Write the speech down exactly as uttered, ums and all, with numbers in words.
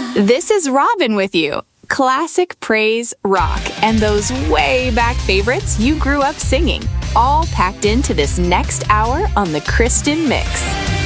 This is Robin with you. Classic praise, rock, and those way back favorites you grew up singing, all packed into this next hour on the Kristen Mix.